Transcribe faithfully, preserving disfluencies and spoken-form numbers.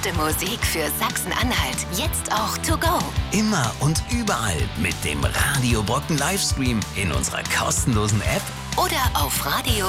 beste Musik für Sachsen-Anhalt. Jetzt auch to go. Immer und überall mit dem Radio Brocken Livestream in unserer kostenlosen App Oder auf radio